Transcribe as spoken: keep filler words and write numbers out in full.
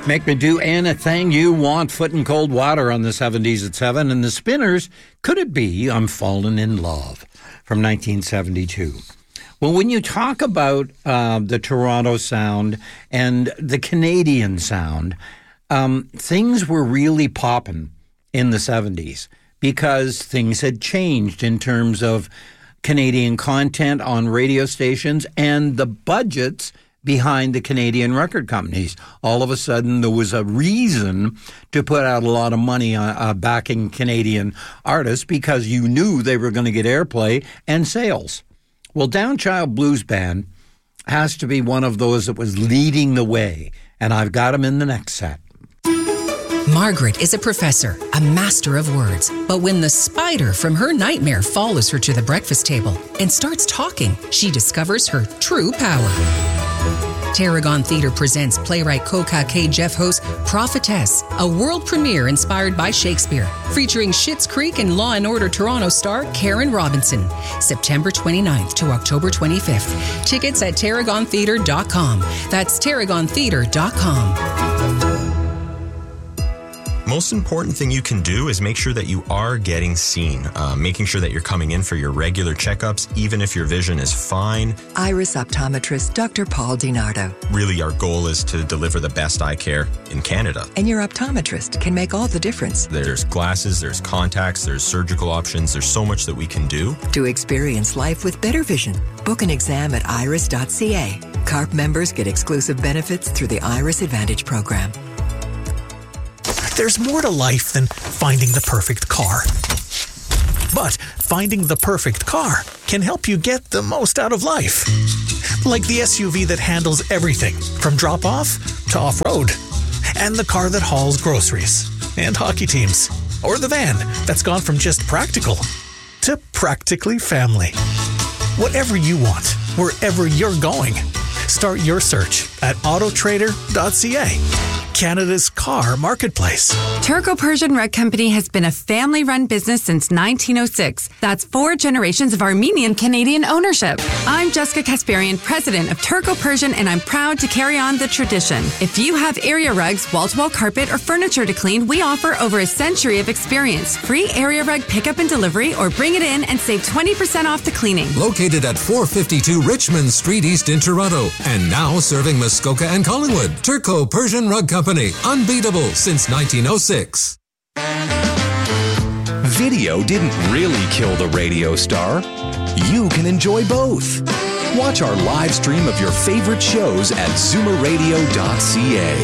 Make me do anything you want. Foot in cold water on the seventies at seven. And the Spinners, Could It Be I'm Falling in Love from nineteen seventy-two. Well, when you talk about uh, the Toronto sound and the Canadian sound, um, things were really popping in the seventies because things had changed in terms of Canadian content on radio stations and the budgets behind the Canadian record companies. All of a sudden, there was a reason to put out a lot of money on uh, backing Canadian artists because you knew they were going to get airplay and sales. Well, Downchild Blues Band has to be one of those that was leading the way, and I've got them in the next set. Margaret is a professor, a master of words. But when the spider from her nightmare follows her to the breakfast table and starts talking, she discovers her true power. Tarragon Theatre presents playwright Coca K. Jeff Ho's Prophetess, a world premiere inspired by Shakespeare, featuring Schitt's Creek and Law and Order Toronto star Karen Robinson. September twenty-ninth to October twenty-fifth. Tickets at tarragon theatre dot com. That's tarragon theatre dot com. Most important thing you can do is make sure that you are getting seen, uh, making sure that you're coming in for your regular checkups, even if your vision is fine. Iris optometrist Doctor Paul DiNardo. Really, our goal is to deliver the best eye care in Canada. And your optometrist can make all the difference. There's glasses, there's contacts, there's surgical options. There's so much that we can do. To experience life with better vision, book an exam at iris dot c a. C A R P members get exclusive benefits through the Iris Advantage program. There's more to life than finding the perfect car. But finding the perfect car can help you get the most out of life. Like the S U V that handles everything from drop-off to off-road. And the car that hauls groceries and hockey teams. Or the van that's gone from just practical to practically family. Whatever you want, wherever you're going. Start your search at auto trader dot c a. Canada's car marketplace. Turco Persian Rug Company has been a family-run business since nineteen oh six. That's four generations of Armenian Canadian ownership. I'm Jessica Kasparian, president of Turco Persian, and I'm proud to carry on the tradition. If you have area rugs, wall-to-wall carpet, or furniture to clean, we offer over a century of experience. Free area rug pickup and delivery, or bring it in and save twenty percent off the cleaning. Located at four fifty-two Richmond Street East in Toronto, and now serving Muskoka and Collingwood. Turco Persian Rug Company. Unbeatable since nineteen oh six. Video didn't really kill the radio star. You can enjoy both. Watch our live stream of your favorite shows at zoomer radio dot c a.